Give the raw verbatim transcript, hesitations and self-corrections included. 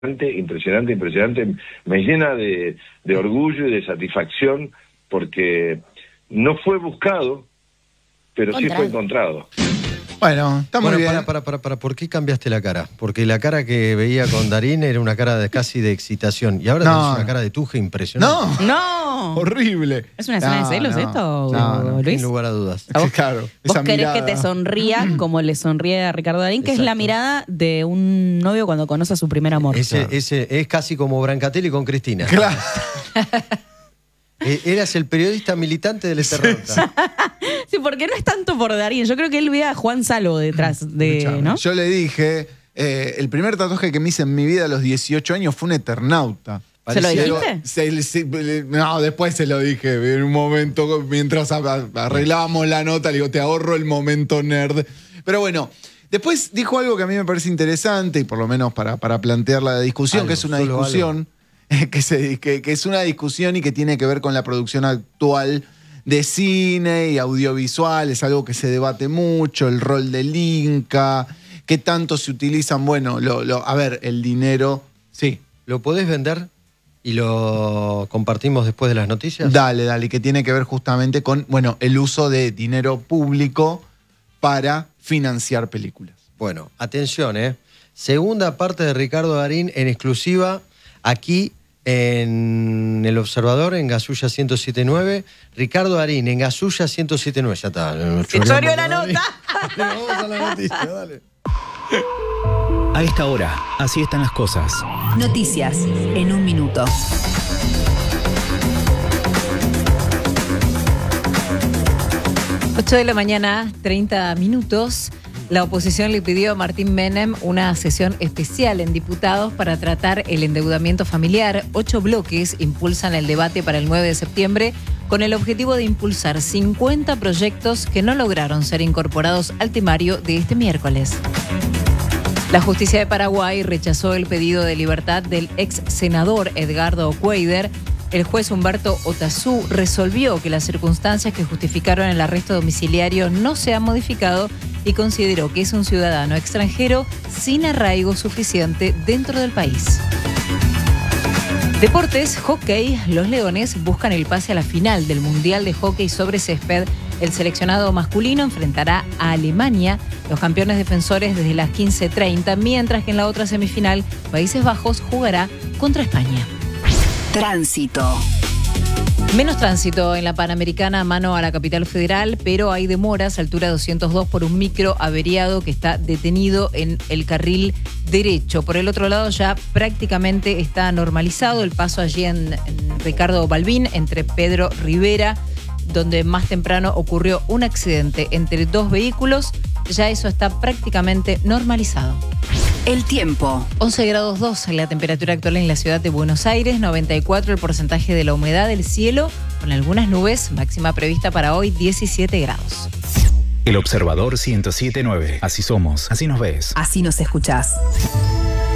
Impresionante, impresionante. Me llena de, de orgullo y de satisfacción porque no fue buscado, pero sí fue encontrado. Bueno, está muy bueno, bien. Para, para, para, para, ¿por qué cambiaste la cara? Porque la cara que veía con Darín era una cara de, casi de excitación. Y ahora No. tenés una cara de tuje impresionante. No, ¡No! horrible. ¿Es una escena No, de celos no, esto, no, no, Luis? Sin lugar a dudas. ¿A vos, Claro, vos esa querés mirada. que te sonría como le sonríe a Ricardo Darín, que Exacto. es la mirada de un novio cuando conoce a su primer amor? Ese, Claro. ese es casi como Brancatelli con Cristina. Claro. Eh, Eras el periodista militante del Eternauta. Sí, porque no es tanto por Darín. Yo creo que él ve a Juan Salvo detrás de, Escuchame, ¿no? Yo le dije, eh, el primer tatuaje que me hice en mi vida a los dieciocho años fue un Eternauta. ¿Se lo Parecía- dijiste? Se- se- no, después se lo dije. En un momento, mientras a- arreglábamos la nota, le digo, te ahorro el momento nerd. Pero bueno, después dijo algo que a mí me parece interesante, y por lo menos para, para plantear la discusión, Algo, que es una solo discusión, que, se, que, que es una discusión y que tiene que ver con la producción actual de cine y audiovisual. Es algo que se debate mucho, el rol del Inca, qué tanto se utilizan, bueno, lo, lo, a ver, el dinero, sí. ¿Lo podés vender y lo compartimos después de las noticias? Dale, dale, que tiene que ver justamente con, bueno, el uso de dinero público para financiar películas. Bueno, atención, ¿eh? Segunda parte de Ricardo Darín en exclusiva aquí en El Observador, en Gasulla ciento siete punto nueve. Ricardo Darín en Gasulla ciento siete punto nueve. Ya está. ¡Se choreó la nota! Vamos a la noticia, dale. A esta hora, así están las cosas. Noticias en un minuto. ocho de la mañana, treinta minutos. La oposición le pidió a Martín Menem una sesión especial en diputados para tratar el endeudamiento familiar. Ocho bloques impulsan el debate para el nueve de septiembre con el objetivo de impulsar cincuenta proyectos que no lograron ser incorporados al temario de este miércoles. La justicia de Paraguay rechazó el pedido de libertad del ex senador Edgardo Cueider. El juez Humberto Otazú resolvió que las circunstancias que justificaron el arresto domiciliario no se han modificado y consideró que es un ciudadano extranjero sin arraigo suficiente dentro del país. Deportes, hockey. Los Leones buscan el pase a la final del Mundial de Hockey sobre Césped. El seleccionado masculino enfrentará a Alemania, los campeones defensores, desde las quince treinta, mientras que en la otra semifinal, Países Bajos jugará contra España. Tránsito. Menos tránsito en la Panamericana, mano a la capital federal, pero hay demoras, altura doscientos dos, por un micro averiado que está detenido en el carril derecho. Por el otro lado ya prácticamente está normalizado el paso allí en, en Ricardo Balbín, entre Pedro Rivera, donde más temprano ocurrió un accidente entre dos vehículos. Ya eso está prácticamente normalizado. El tiempo. once grados dos la temperatura actual en la ciudad de Buenos Aires, noventa y cuatro el porcentaje de la humedad del cielo, con algunas nubes, máxima prevista para hoy diecisiete grados. El Observador ciento siete punto nueve. Así somos, así nos ves. Así nos escuchás.